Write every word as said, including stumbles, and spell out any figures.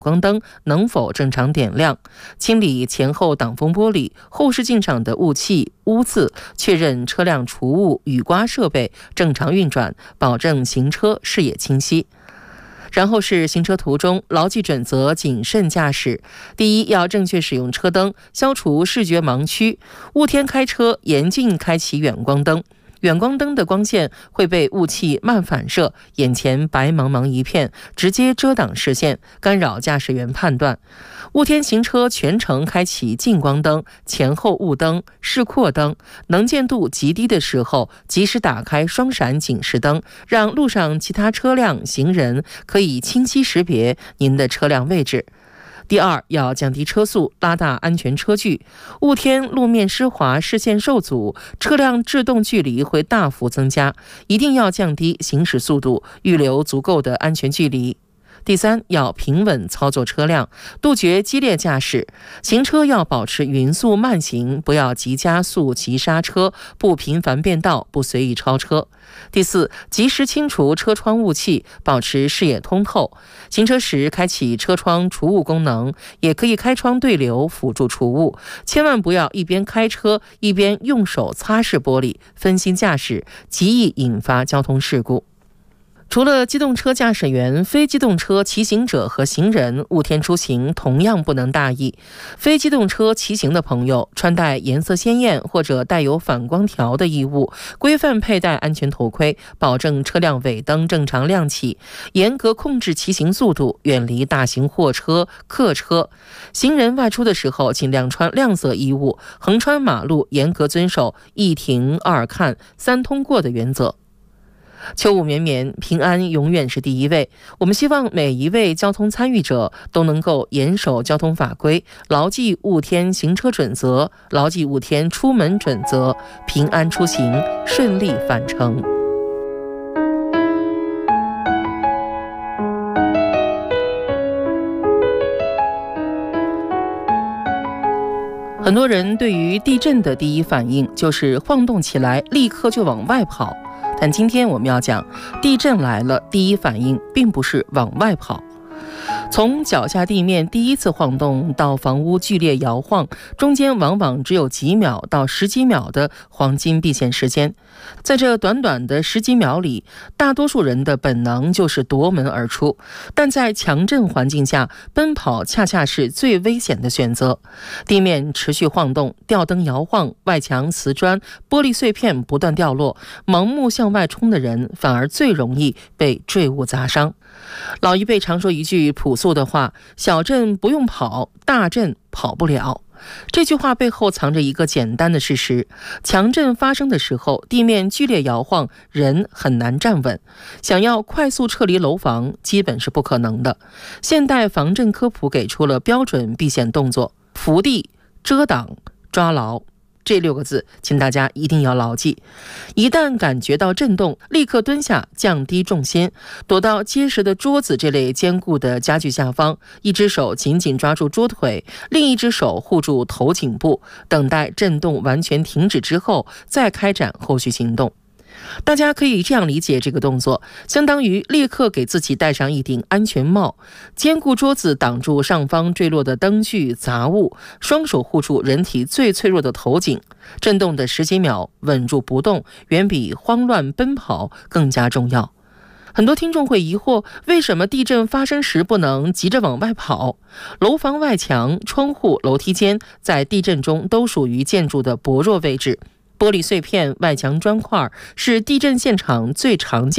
光灯能否正常点亮，清理前后挡风玻璃、后视镜上的雾气、污渍，确认车辆除雾、雨刮设备正常运转，保证行车视野清晰。然后是行车途中牢记准则，谨慎驾驶。第一，要正确使用车灯，消除视觉盲区。雾天开车，严禁开启远光灯。远光灯的光线会被雾气漫反射，眼前白茫茫一片，直接遮挡视线，干扰驾驶员判断。雾天行车全程开启近光灯、前后雾灯、视廓灯，能见度极低的时候，及时打开双闪警示灯，让路上其他车辆、行人可以清晰识别您的车辆位置。第二，要降低车速，拉大安全车距。雾天路面湿滑，视线受阻，车辆制动距离会大幅增加，一定要降低行驶速度，预留足够的安全距离。第三，要平稳操作车辆，杜绝激烈驾驶。行车要保持匀速慢行，不要急加速、急刹车，不频繁变道，不随意超车。第四，及时清除车窗雾气，保持视野通透。行车时开启车窗除雾功能，也可以开窗对流辅助除雾。千万不要一边开车一边用手擦拭玻璃，分心驾驶，极易引发交通事故。除了机动车驾驶员，非机动车骑行者和行人雾天出行同样不能大意。非机动车骑行的朋友，穿戴颜色鲜艳或者带有反光条的衣物，规范佩戴安全头盔，保证车辆尾灯正常亮起，严格控制骑行速度，远离大型货车、客车。行人外出的时候，尽量穿亮色衣物，横穿马路严格遵守一停二看三通过的原则。秋雾绵绵，平安永远是第一位。我们希望每一位交通参与者都能够严守交通法规，牢记雾天行车准则，牢记雾天出门准则，平安出行，顺利返程。很多人对于地震的第一反应就是晃动起来立刻就往外跑，但今天我们要讲，地震来了，第一反应并不是往外跑。从脚下地面第一次晃动到房屋剧烈摇晃，中间往往只有几秒到十几秒的黄金避险时间。在这短短的十几秒里，大多数人的本能就是夺门而出，但在强震环境下，奔跑恰恰是最危险的选择。地面持续晃动，吊灯摇晃，外墙、瓷砖、玻璃碎片不断掉落，盲目向外冲的人反而最容易被坠物砸伤。老一辈常说一句朴素的话，小震不用跑，大震跑不了。这句话背后藏着一个简单的事实，强震发生的时候，地面剧烈摇晃，人很难站稳，想要快速撤离楼房基本是不可能的。现代防震科普给出了标准避险动作：伏地、遮挡、抓牢。这六个字请大家一定要牢记。一旦感觉到震动，立刻蹲下，降低重心，躲到结实的桌子这类坚固的家具下方，一只手紧紧抓住桌腿，另一只手护住头颈部，等待震动完全停止之后再开展后续行动。大家可以这样理解这个动作，相当于立刻给自己戴上一顶安全帽，坚固桌子挡住上方坠落的灯具杂物，双手护住人体最脆弱的头颈，震动的十几秒稳住不动，远比慌乱奔跑更加重要。很多听众会疑惑，为什么地震发生时不能急着往外跑？楼房外墙、窗户、楼梯间在地震中都属于建筑的薄弱位置，玻璃碎片、外墙砖块是地震现场最常见